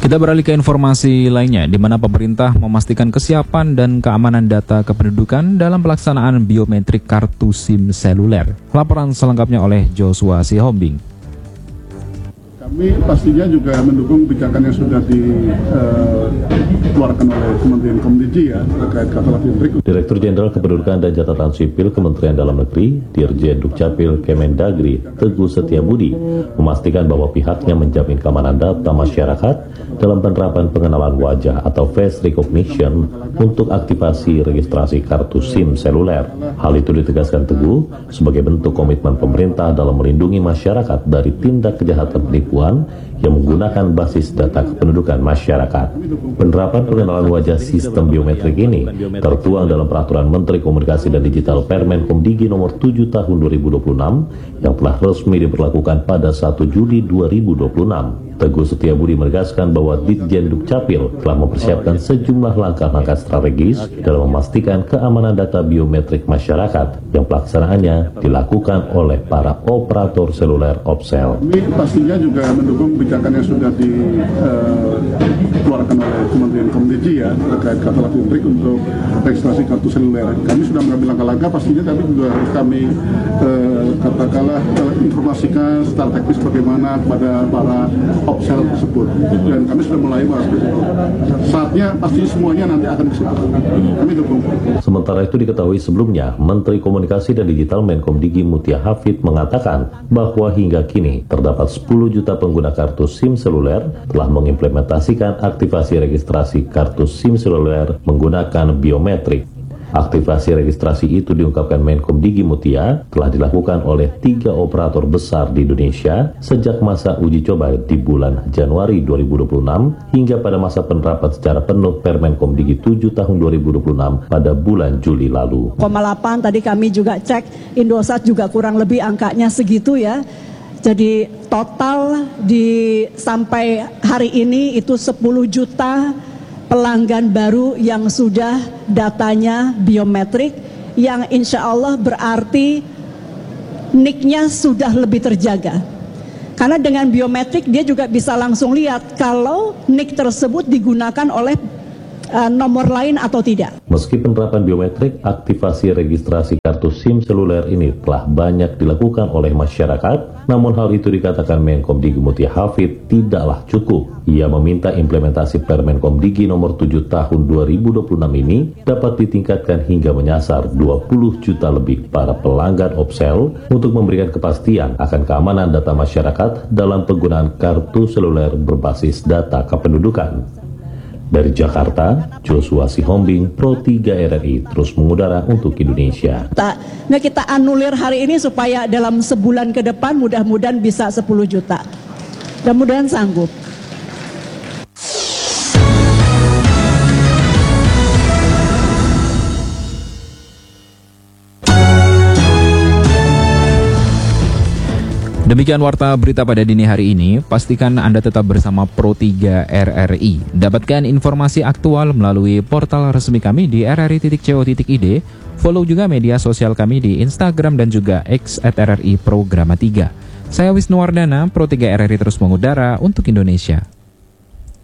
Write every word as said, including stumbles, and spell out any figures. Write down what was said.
Kita beralih ke informasi lainnya, di mana pemerintah memastikan kesiapan dan keamanan data kependudukan dalam pelaksanaan biometrik kartu SIM seluler. Laporan selengkapnya oleh Joshua Sihombing. Kami pastinya juga mendukung kebijakan yang sudah dikeluarkan uh, oleh Kementerian Kominfo ya terkait kartu biometrik. Direktur Jenderal Kependudukan dan Catatan Sipil Kementerian Dalam Negeri, Dirjen Dukcapil Kemendagri, Teguh Setiabudi, memastikan bahwa pihaknya menjamin keamanan data masyarakat dalam penerapan pengenalan wajah atau face recognition untuk aktivasi registrasi kartu SIM seluler. Hal itu ditegaskan Teguh sebagai bentuk komitmen pemerintah dalam melindungi masyarakat dari tindak kejahatan penipuan yang menggunakan basis data kependudukan masyarakat. Penerapan pengenalan wajah sistem biometrik ini tertuang dalam Peraturan Menteri Komunikasi dan Digital Permenkomdigi nomor tujuh tahun dua ribu dua puluh enam yang telah resmi diberlakukan pada satu Juli dua ribu dua puluh enam. Teguh Setiabudi menegaskan bahwa Ditjen Dukcapil telah mempersiapkan sejumlah langkah-langkah strategis dalam memastikan keamanan data biometrik masyarakat yang pelaksanaannya dilakukan oleh para operator seluler Opsel. Kami pastinya juga mendukung kebijakan yang sudah dikeluarkan uh, oleh Kementerian Kominfo ya terkait kartu biometrik untuk registrasi kartu seluler. Kami sudah mengambil langkah-langkah, pastinya tapi juga harus kami uh, katakanlah uh, informasikan secara teknis bagaimana kepada para Opsel tersebut, dan kami sudah mulai bahas saatnya pasti semuanya nanti akan disebut. Kami dukung. Sementara itu diketahui sebelumnya Menteri Komunikasi dan Digital Menkomdigi Mutia Hafid mengatakan bahwa hingga kini terdapat sepuluh juta pengguna kartu SIM seluler telah mengimplementasikan aktivasi registrasi kartu SIM seluler menggunakan biometrik. Aktivasi registrasi itu diungkapkan Menkomdigi Mutia telah dilakukan oleh tiga operator besar di Indonesia sejak masa uji coba di bulan Januari dua ribu dua puluh enam hingga pada masa penerapan secara penuh Permenkomdigi tujuh tahun dua ribu dua puluh enam pada bulan Juli lalu. delapan tadi kami juga cek, Indosat juga kurang lebih angkanya segitu ya. Jadi total di sampai hari ini itu sepuluh juta pelanggan baru yang sudah datanya biometrik, yang insya Allah berarti N I C-nya sudah lebih terjaga. Karena dengan biometrik dia juga bisa langsung lihat kalau N I C tersebut digunakan oleh uh, nomor lain atau tidak. Meski penerapan biometrik, aktivasi registrasi kartu SIM seluler ini telah banyak dilakukan oleh masyarakat, namun hal itu dikatakan Menkomdigi Mutia Hafid tidaklah cukup. Ia meminta implementasi Permenkomdigi nomor tujuh tahun dua ribu dua puluh enam ini dapat ditingkatkan hingga menyasar dua puluh juta lebih para pelanggan Opsel untuk memberikan kepastian akan keamanan data masyarakat dalam penggunaan kartu seluler berbasis data kependudukan. Dari Jakarta, Joshua Sihombing, Pro tiga R R I terus mengudara untuk Indonesia. Nah, kita anulir hari ini supaya dalam sebulan ke depan mudah-mudahan bisa sepuluh juta. Mudah-mudahan sanggup. Demikian warta berita pada dini hari ini. Pastikan Anda tetap bersama Pro tiga R R I. Dapatkan informasi aktual melalui portal resmi kami di r r i titik co titik i d. Follow juga media sosial kami di Instagram dan juga X at R R I Programa tiga. Saya Wisnuwardana, Pro tiga R R I terus mengudara untuk Indonesia.